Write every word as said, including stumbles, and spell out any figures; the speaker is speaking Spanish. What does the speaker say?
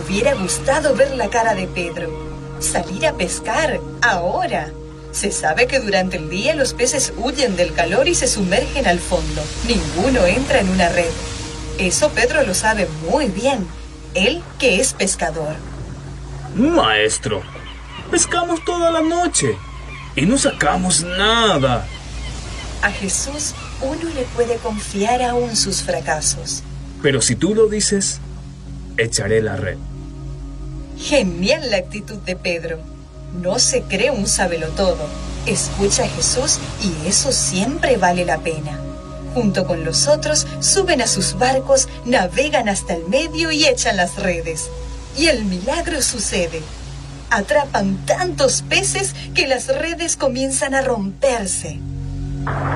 hubiera gustado ver la cara de Pedro. Salir a pescar, ahora. Se sabe que durante el día los peces huyen del calor y se sumergen al fondo. Ninguno entra en una red. Eso Pedro lo sabe muy bien. Él que es pescador. Maestro, pescamos toda la noche y no sacamos nada. A Jesús uno le puede confiar aún sus fracasos. Pero si tú lo dices, echaré la red. Genial la actitud de Pedro. No se cree un sabelotodo. Escucha a Jesús y eso siempre vale la pena. Junto con los otros, suben a sus barcos, navegan hasta el medio y echan las redes. Y el milagro sucede. Atrapan tantos peces que las redes comienzan a romperse.